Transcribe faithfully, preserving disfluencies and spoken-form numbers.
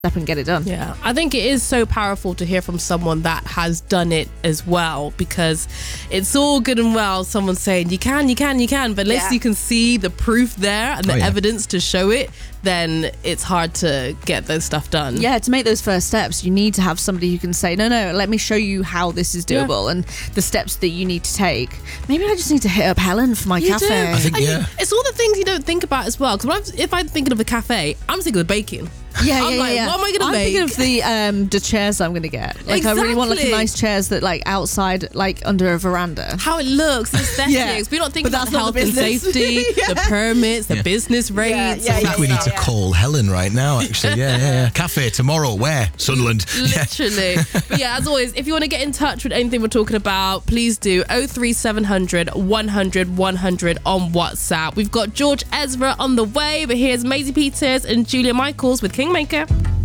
step and get it done. Yeah, I think it is so powerful to hear from someone that has done it as well, because it's all good and well someone saying you can, you can, you can, but unless Yeah. you can see the proof there and the Oh, yeah. evidence to show it, then it's hard to get those stuff done. Yeah, to make those first steps, you need to have somebody who can say, no, no, let me show you how this is Yeah. doable and the steps that you need to take. Maybe I just need to hit up Helen for my You cafe. do. I think, And you- yeah. it's all the things you don't think about as well. Because if I'm thinking of a cafe, I'm thinking of baking. Yeah, I'm yeah, like, yeah. what am I gonna I'm make? thinking of the um the chairs I'm gonna get. Like I really want like Exactly. nice chairs that like outside, like under a veranda. How it looks, the aesthetics. Yeah. We're not thinking But about that's the not the health and business. safety, Yeah. the permits, the Yeah. business rates. yeah, I think yeah, we need to yeah. call Helen right now, actually. Yeah, yeah, yeah. Cafe tomorrow. Where? Sunderland. Yeah. Literally. But yeah, as always, if you want to get in touch with anything we're talking about, please do oh three seven hundred one hundred one hundred on WhatsApp. We've got George Ezra on the way, but here's Maisie Peters and Julia Michaels with Kingmaker.